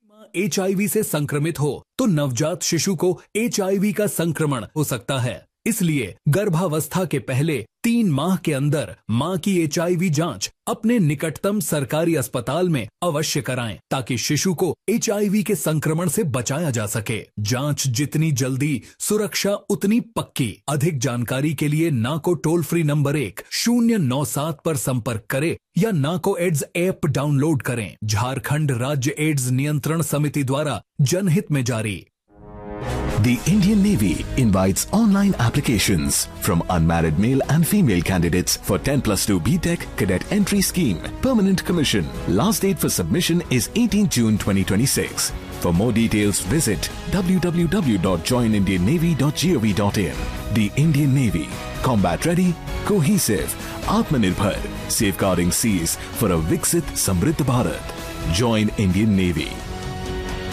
HIV से संक्रमित हो तो नवजात शिशु को HIV का संक्रमण हो सकता है। इसलिए गर्भावस्था के पहले 3 माह के अंदर मां की HIV जांच अपने निकटतम सरकारी अस्पताल में अवश्य कराएं ताकि शिशु को HIV के संक्रमण से बचाया जा सके। जांच जितनी जल्दी, सुरक्षा उतनी पक्की। अधिक जानकारी के लिए नाको टोल फ्री नंबर 1097 पर संपर्क करें या नाको एड्स ऐप डाउनलोड करें। झारखंड राज्य एड्स नियंत्रण समिति द्वारा जनहित में जारी। The Indian Navy invites online applications from unmarried male and female candidates for 10+2 BTech Cadet Entry Scheme, Permanent Commission. Last date for submission is 18 June 2026. For more details, visit www.joinindiannavy.gov.in. The Indian Navy, combat ready, cohesive, Atmanirbhar, safeguarding seas for a Viksit Samriddh Bharat. Join Indian Navy.